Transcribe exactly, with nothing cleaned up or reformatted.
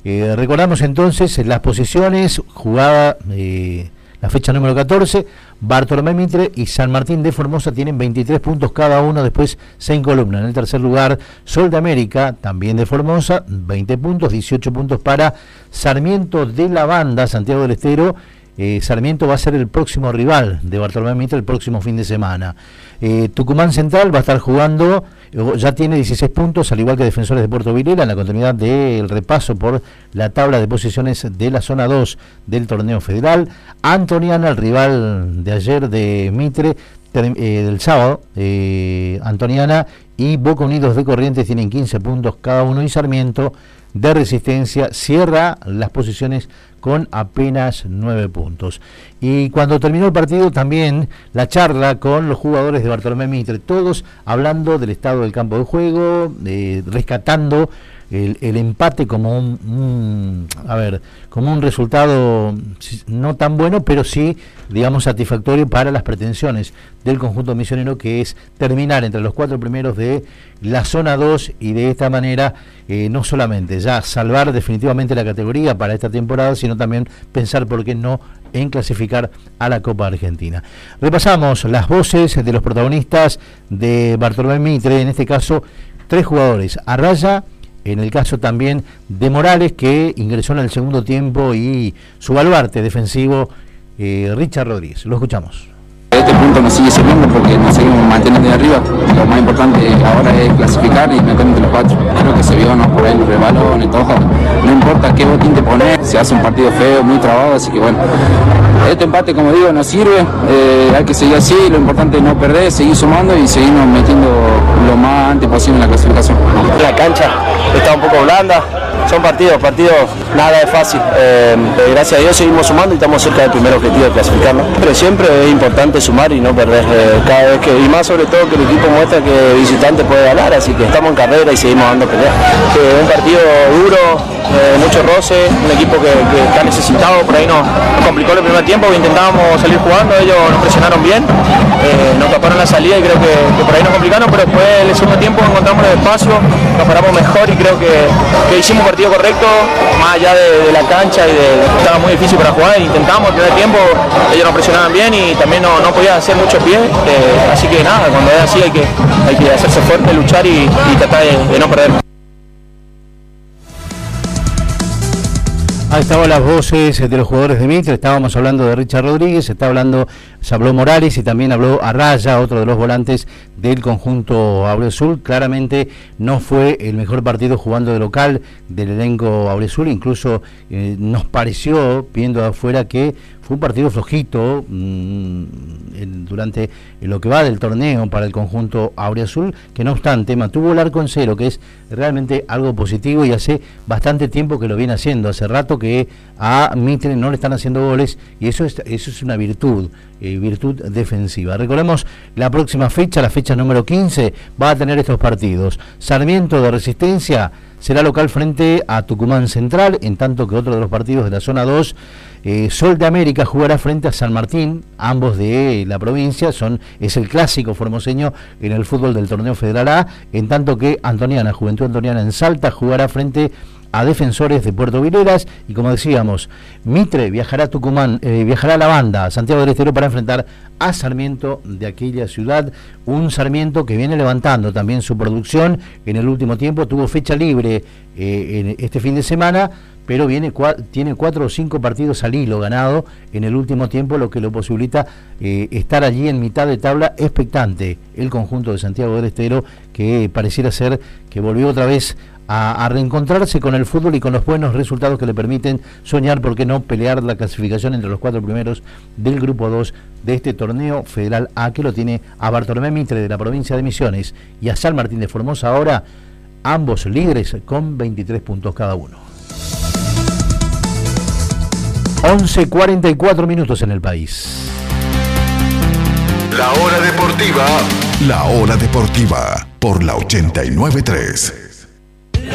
Eh, recordamos entonces las posiciones, jugada eh, la fecha número catorce, Bartolomé Mitre y San Martín de Formosa tienen veintitrés puntos cada uno, después se encolumna en el tercer lugar Sol de América, también de Formosa, veinte puntos, dieciocho puntos para Sarmiento de la Banda, Santiago del Estero. Eh, Sarmiento va a ser el próximo rival de Bartolomé Mitre el próximo fin de semana. Eh, Tucumán Central va a estar jugando, eh, ya tiene dieciséis puntos, al igual que Defensores de Puerto Villela, en la continuidad del repaso por la tabla de posiciones de la zona dos del torneo federal. Antoniana, el rival de ayer de Mitre, eh, del sábado, eh, Antoniana y Boca Unidos de Corrientes tienen quince puntos cada uno, y Sarmiento de Resistencia cierra las posiciones con apenas nueve puntos. Y cuando terminó el partido también la charla con los jugadores de Bartolomé Mitre, todos hablando del estado del campo de juego, eh, rescatando el, el empate como un, un a ver, como un resultado no tan bueno, pero sí, digamos, satisfactorio para las pretensiones del conjunto misionero, que es terminar entre los cuatro primeros de la zona dos y de esta manera eh, no solamente ya salvar definitivamente la categoría para esta temporada, sino también pensar, por qué no, en clasificar a la Copa Argentina. Repasamos las voces de los protagonistas de Bartolomé Mitre, en este caso tres jugadores: Arraya, en el caso también de Morales, que ingresó en el segundo tiempo, y su baluarte defensivo, eh, Richard Rodríguez. Lo escuchamos. Este punto nos sigue sirviendo porque nos seguimos manteniendo de arriba. Lo más importante ahora es clasificar y meter entre los cuatro. Creo que se vio, ¿no? Por el rebalón y todo. No importa qué botín te pones, se hace un partido feo, muy trabado, así que bueno. Este empate, como digo, nos sirve, eh, hay que seguir así, lo importante es no perder, seguir sumando y seguirnos metiendo lo más antes posible en la clasificación. La cancha está un poco blanda, son partidos, partidos nada es fácil, eh, gracias a Dios seguimos sumando y estamos cerca del primer objetivo de clasificarnos. Pero siempre es importante sumar y no perder eh, cada vez que, y más sobre todo que el equipo muestra que el visitante puede ganar, así que estamos en carrera y seguimos dando pelea. Eh, un partido duro, eh, mucho roce, un equipo que, que está necesitado, por ahí nos, nos complicó el primer tiempo, que intentábamos salir jugando, ellos nos presionaron bien, eh, nos taparon la salida y creo que, que por ahí nos complicaron, pero después en el segundo tiempo encontramos el espacio, nos paramos mejor y creo que, que hicimos un partido correcto, más allá de, de la cancha y de estaba muy difícil para jugar, intentamos el primer tiempo, ellos nos presionaban bien y también no, no podían hacer mucho pie, eh, así que nada, cuando es así hay que, hay que hacerse fuerte, luchar y, y tratar de, de no perder. Ahí estaban las voces de los jugadores de Mitre. Estábamos hablando de Richard Rodríguez, está hablando, se habló Morales y también habló Arraya, otro de los volantes del conjunto Aureazul. Claramente no fue el mejor partido jugando de local del elenco Aureazul, incluso eh, nos pareció, viendo de afuera, que fue un partido flojito mmm, en, durante lo que va del torneo para el conjunto Aureazul, que no obstante mantuvo el arco en cero, que es realmente algo positivo, y hace bastante tiempo que lo viene haciendo, hace rato que a Mitre no le están haciendo goles, y eso es, eso es una virtud, eh, virtud defensiva. Recordemos la próxima fecha, la fecha número quince, va a tener estos partidos. Sarmiento de Resistencia será local frente a Tucumán Central, en tanto que otro de los partidos de la zona dos, eh, Sol de América jugará frente a San Martín, ambos de la provincia, son es el clásico formoseño en el fútbol del torneo Federal A, en tanto que Antoniana, Juventud Antoniana en Salta, jugará frente a Defensores de Puerto Vileras, y como decíamos, Mitre viajará a Tucumán, eh, viajará a la Banda, a Santiago del Estero, para enfrentar a Sarmiento de aquella ciudad, un Sarmiento que viene levantando también su producción en el último tiempo, tuvo fecha libre eh, en este fin de semana, pero viene tiene cuatro o cinco partidos al hilo ganado en el último tiempo, lo que lo posibilita eh, estar allí en mitad de tabla expectante el conjunto de Santiago del Estero, que pareciera ser que volvió otra vez a, a reencontrarse con el fútbol y con los buenos resultados que le permiten soñar, por qué no, pelear la clasificación entre los cuatro primeros del grupo dos de este torneo Federal A, que lo tiene a Bartolomé Mitre de la provincia de Misiones y a San Martín de Formosa, ahora ambos líderes con veintitrés puntos cada uno. once cuarenta y cuatro minutos en el país. La hora deportiva. La hora deportiva por la ochenta y nueve punto tres.